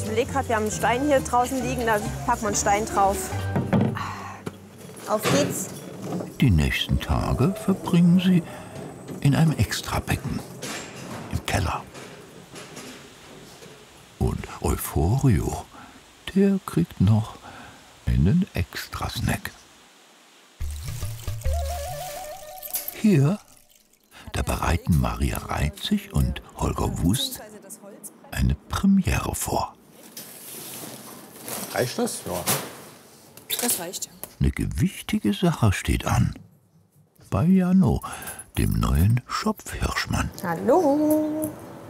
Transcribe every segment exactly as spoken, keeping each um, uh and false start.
Ich überlege gerade, wir haben einen Stein hier draußen liegen, da packen wir einen Stein drauf. Auf geht's. Die nächsten Tage verbringen sie in einem Extrabecken im Keller. Und Euphorio, der kriegt noch einen Extrasnack. Hier, da bereiten Maria Reitzig und Holger Wust eine Premiere vor. Reicht das? Ja. Das reicht. Eine gewichtige Sache steht an. Bei Jano, dem neuen Schopfhirschmann. Hallo.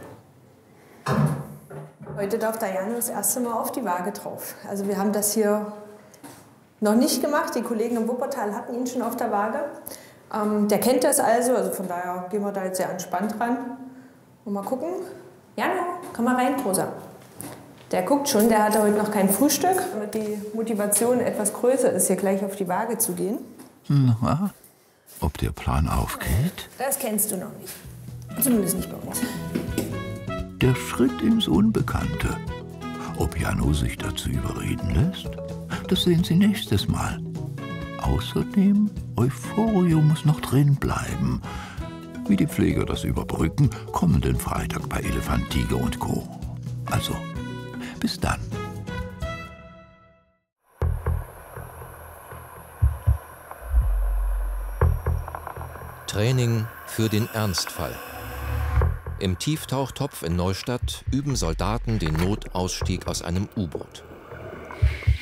Heute darf der Jano das erste Mal auf die Waage drauf. Also wir haben das hier noch nicht gemacht. Die Kollegen im Wuppertal hatten ihn schon auf der Waage. Ähm, der kennt das also, also von daher gehen wir da jetzt sehr entspannt ran. Und mal gucken. Jano, komm mal rein, Großer. Der guckt schon, der hatte heute noch kein Frühstück. Damit die Motivation etwas größer ist, hier gleich auf die Waage zu gehen. Na, ob der Plan aufgeht? Das kennst du noch nicht. Zumindest nicht bei uns. Der Schritt ins Unbekannte. Ob Jano sich dazu überreden lässt, das sehen Sie nächstes Mal. Außerdem, Euphorio muss noch drin bleiben. Wie die Pfleger das überbrücken, kommenden Freitag bei Elefant, Tiger und Co. Also, bis dann. Training für den Ernstfall. Im Tieftauchtopf in Neustadt üben Soldaten den Notausstieg aus einem U-Boot.